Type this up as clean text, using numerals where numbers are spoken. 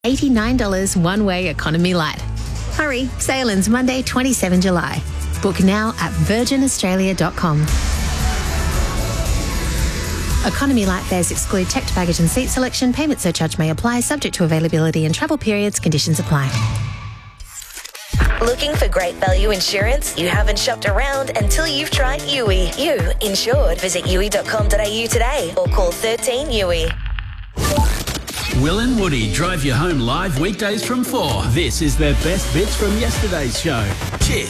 $89 one-way economy light. Hurry, sail ends Monday, 27 July. Book now at virginaustralia.com. Economy light fares exclude checked baggage and seat selection. Payment surcharge may apply, subject to availability and travel periods. Conditions apply. Looking for great value insurance? You haven't shopped around until you've tried Yui. You insured. Visit yui.com.au today or call 13 Yui. Will and Woody drive you home live weekdays from 4. This is their best bits from yesterday's show. Cheers.